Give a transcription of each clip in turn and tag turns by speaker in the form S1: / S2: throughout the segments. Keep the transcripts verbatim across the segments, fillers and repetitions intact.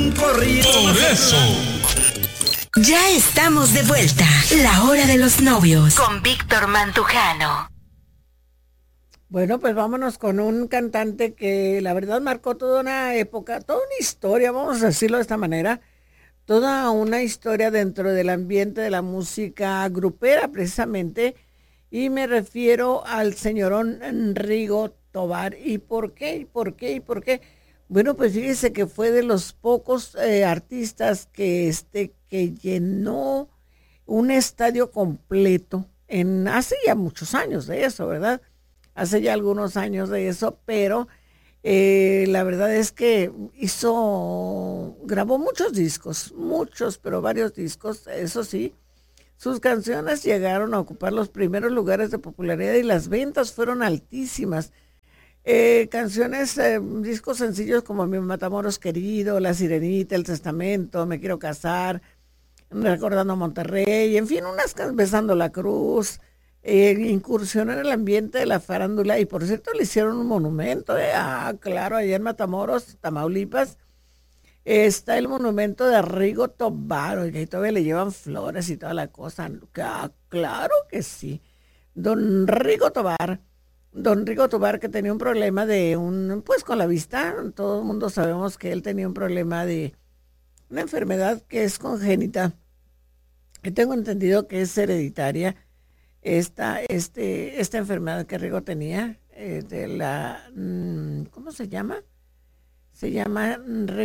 S1: corrido.
S2: Por eso.
S3: Ya estamos de vuelta. La hora de los novios. Con Víctor Mantujano.
S4: Bueno, pues vámonos con un cantante que la verdad marcó toda una época, toda una historia, vamos a decirlo de esta manera, toda una historia dentro del ambiente de la música grupera precisamente, y me refiero al señorón Rigo Tobar. ¿Y por qué? ¿Y por qué? ¿Y por qué? Bueno, pues fíjese que fue de los pocos eh, artistas que, este, que llenó un estadio completo en hace ya muchos años de eso, ¿verdad? Hace ya algunos años de eso, pero eh, la verdad es que hizo, grabó muchos discos, muchos, pero varios discos, eso sí. Sus canciones llegaron a ocupar los primeros lugares de popularidad y las ventas fueron altísimas. Eh, canciones, eh, discos sencillos como Mi Matamoros Querido, La Sirenita, El Testamento, Me Quiero Casar, Recordando a Monterrey, en fin, unas can- Besando la Cruz. Eh, incursionó en el ambiente de la farándula y por cierto le hicieron un monumento, eh. Ah, claro, allá en Matamoros, Tamaulipas, eh, está el monumento de Rigo Tobar, oiga, y todavía le llevan flores y toda la cosa. Ah, claro que sí. Don Rigo Tobar, don Rigo Tobar que tenía un problema de un, pues con la vista, todo el mundo sabemos que él tenía un problema de una enfermedad que es congénita, que tengo entendido que es hereditaria. Esta, este, esta enfermedad que Rigo tenía, eh, de la, mm, ¿cómo se llama? Se llama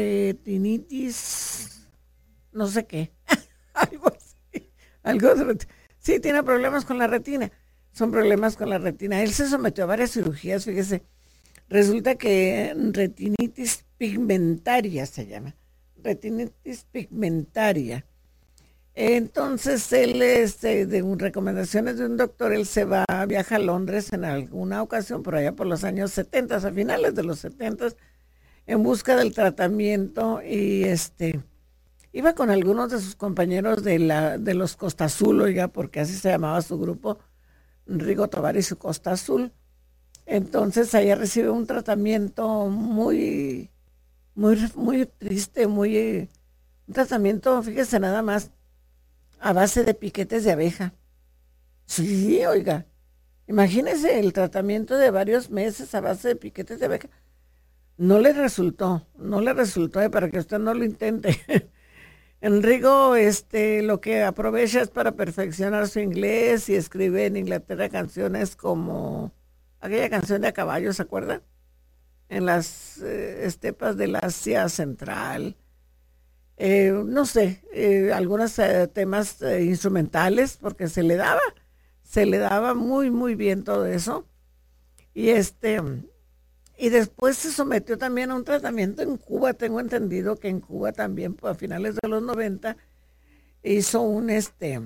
S4: retinitis, no sé qué, algo así, algo de ret- sí, tiene problemas con la retina, son problemas con la retina. Él se sometió a varias cirugías, fíjese, resulta que retinitis pigmentaria se llama, retinitis pigmentaria. Entonces él, este, de un- recomendaciones de un doctor, él se va, viaja a Londres en alguna ocasión, por allá por los años setenta, a finales de los setenta, en busca del tratamiento, y este, iba con algunos de sus compañeros de, la, de los Costa Azul, oiga, porque así se llamaba su grupo, Rigo Tobar y su Costa Azul. Entonces allá recibe un tratamiento muy, muy, muy triste, muy, eh, un tratamiento, fíjese nada más, a base de piquetes de abeja. Sí, oiga, imagínese el tratamiento de varios meses a base de piquetes de abeja. No le resultó, no le resultó, eh, para que usted no lo intente. Enrico, este, lo que aprovecha es para perfeccionar su inglés y escribe en Inglaterra canciones como aquella canción de a caballo, ¿se acuerdan? En las eh, estepas del Asia Central. Eh, no sé, eh, algunos eh, temas eh, instrumentales, porque se le daba, se le daba muy, muy bien todo eso. Y este, y después se sometió también a un tratamiento en Cuba. Tengo entendido que en Cuba también, pues, a finales de los noventa, hizo un este,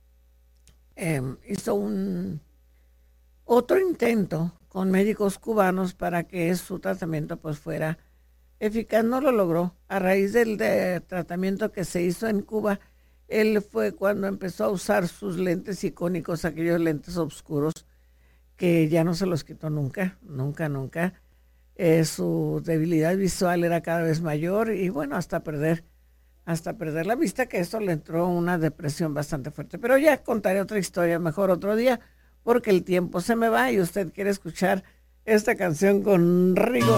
S4: eh, hizo un otro intento con médicos cubanos para que su tratamiento pues fuera eficaz. No lo logró. A raíz del de tratamiento que se hizo en Cuba, él fue cuando empezó a usar sus lentes icónicos, aquellos lentes oscuros que ya no se los quitó nunca, nunca, nunca. Eh, su debilidad visual era cada vez mayor y bueno, hasta perder, hasta perder la vista, que esto le entró una depresión bastante fuerte. Pero ya contaré otra historia mejor otro día, porque el tiempo se me va y usted quiere escuchar esta canción con Rigo